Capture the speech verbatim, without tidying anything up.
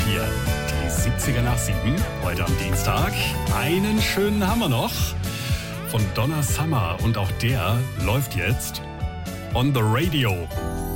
hier. Die siebziger nach sieben, heute am Dienstag. Einen schönen haben wir noch von Donna Summer und auch der läuft jetzt on the radio.